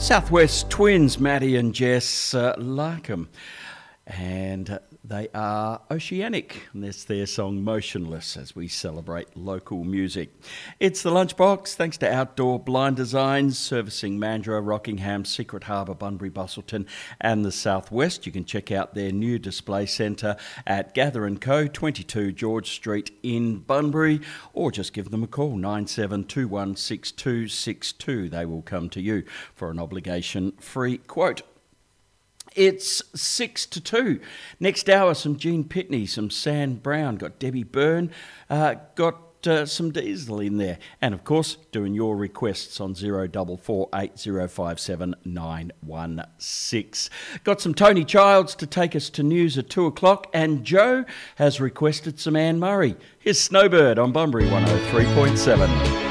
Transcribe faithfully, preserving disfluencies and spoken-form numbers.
Southwest Twins, Maddie and Jess uh, Larkham, and uh, they are Oceanic, and that's their song Motionless as we celebrate local music. It's the Lunchbox, thanks to Outdoor Blind Designs, servicing Mandurah, Rockingham, Secret Harbour, Bunbury, Busselton and the Southwest. You can check out their new display centre at Gather and Co, twenty-two George Street in Bunbury, or just give them a call, nine seven two one six two six two. They will come to you for an obligation-free quote. It's six to two. Next hour, some Gene Pitney, some Sam Brown, got Debbie Byrne, uh, got uh, some Diesel in there. And of course, doing your requests on zero four four eight zero five seven nine one six. Got some Tony Childs to take us to news at two o'clock, and Joe has requested some Anne Murray. Here's Snowbird on Bunbury one oh three point seven.